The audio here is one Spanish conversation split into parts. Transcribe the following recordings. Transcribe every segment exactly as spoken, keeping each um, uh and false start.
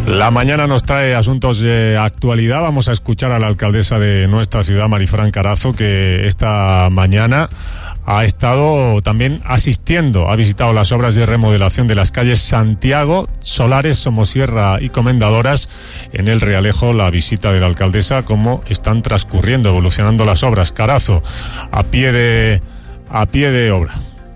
La mañana nos trae asuntos de actualidad. Vamos a escuchar a la alcaldesa de nuestra ciudad, Marifran Carazo, que esta mañana ha estado también asistiendo, ha visitado las obras de remodelación de las calles Santiago, Solares, Somosierra y Comendadoras. En el Realejo, la visita de la alcaldesa, cómo están transcurriendo, evolucionando las obras. Carazo, a pie de, a pie de obra.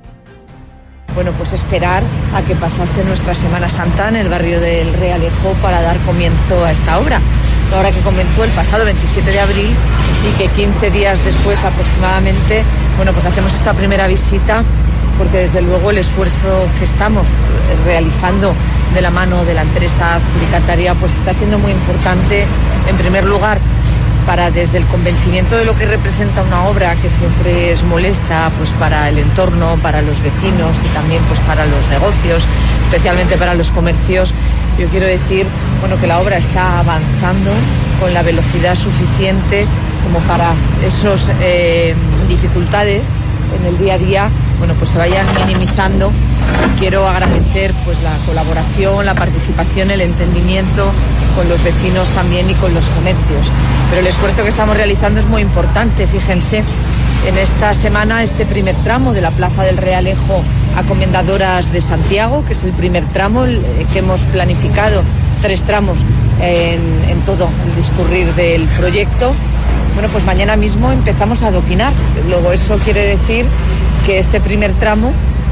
Bueno, pues esperar a que pasase nuestra Semana Santa en el barrio del Realejo para dar comienzo a esta obra. La obra que comenzó el pasado veintisiete de abril y que quince días después aproximadamente, bueno, pues hacemos esta primera visita porque desde luego el esfuerzo que estamos realizando de la mano de la empresa adjudicataria pues está siendo muy importante, en primer lugar, para desde el convencimiento de lo que representa una obra que siempre es molesta pues para el entorno, para los vecinos y también pues para los negocios, especialmente para los comercios. Yo quiero decir, bueno, que la obra está avanzando con la velocidad suficiente como para esas eh, dificultades en el día a día, bueno, pues se vayan minimizando. Y quiero agradecer pues la colaboración, la participación, el entendimiento con los vecinos también y con los comercios. Pero el esfuerzo que estamos realizando es muy importante. Fíjense, en esta semana este primer tramo de la Plaza del Realejo a Comendadoras de Santiago, que es el primer tramo el, que hemos planificado, tres tramos en, en todo el discurrir del proyecto. Bueno, pues mañana mismo empezamos a adoquinar. Luego eso quiere decir que este primer tramo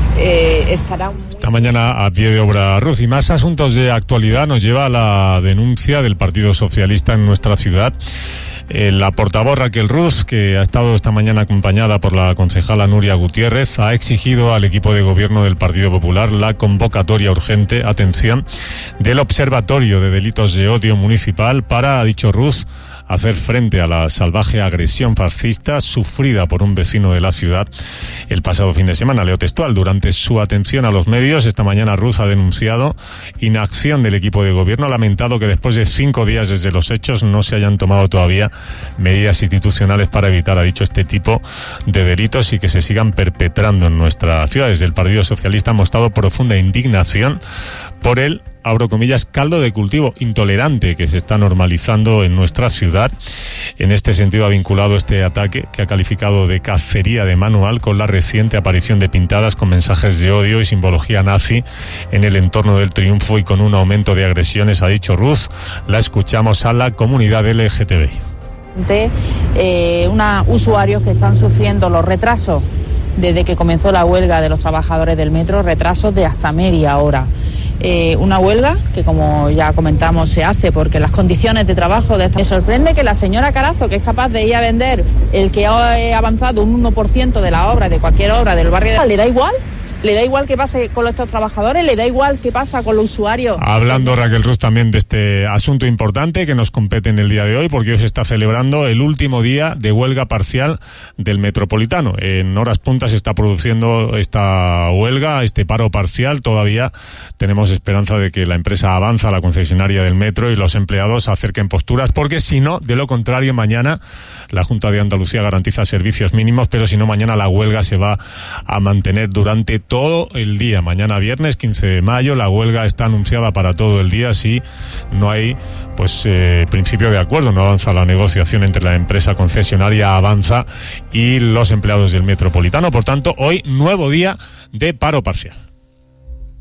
eh, estará... Esta mañana a pie de obra, Ruth. Y más asuntos de actualidad nos lleva a la denuncia del Partido Socialista en nuestra ciudad. Eh, la portavoz Raquel Ruz, que ha estado esta mañana acompañada por la concejala Nuria Gutiérrez, ha exigido al equipo de gobierno del Partido Popular la convocatoria urgente, atención, del Observatorio de Delitos de Odio Municipal para, ha dicho Ruz, hacer frente a la salvaje agresión fascista sufrida por un vecino de la ciudad el pasado fin de semana. Leo textual: durante su atención a los medios, esta mañana Ruz ha denunciado inacción del equipo de gobierno, ha lamentado que después de cinco días desde los hechos no se hayan tomado todavía medidas institucionales para evitar, ha dicho, este tipo de delitos y que se sigan perpetrando en nuestra ciudad. Desde el Partido Socialista ha mostrado profunda indignación por el, abro comillas, caldo de cultivo intolerante que se está normalizando en nuestra ciudad. En este sentido ha vinculado este ataque, que ha calificado de cacería de manual, con la reciente aparición de pintadas con mensajes de odio y simbología nazi en el entorno del Triunfo y con un aumento de agresiones, ha dicho Ruth. La escuchamos a la comunidad L G T B I. De eh, una, usuarios que están sufriendo los retrasos desde que comenzó la huelga de los trabajadores del metro, retrasos de hasta media hora. Eh, una huelga que, como ya comentamos, se hace porque las condiciones de trabajo de esta... Me sorprende que la señora Carazo, que es capaz de ir a vender el que ha avanzado un uno por ciento de la obra, de cualquier obra del barrio de... ¿Le da igual? ¿Le da igual que pase con estos trabajadores? ¿Le da igual qué pasa con los usuarios? Hablando Raquel Ruz también de este asunto importante que nos compete en el día de hoy, porque hoy se está celebrando el último día de huelga parcial del Metropolitano. En horas puntas se está produciendo esta huelga, este paro parcial. Todavía tenemos esperanza de que la empresa Avanza, la concesionaria del metro, y los empleados acerquen posturas, porque si no, de lo contrario, mañana la Junta de Andalucía garantiza servicios mínimos, pero si no, mañana la huelga se va a mantener durante todo el día. Mañana viernes quince de mayo la huelga está anunciada para todo el día si no hay pues eh, principio de acuerdo, no avanza la negociación entre la empresa concesionaria Avanza y los empleados del Metropolitano. Por tanto, hoy nuevo día de paro parcial.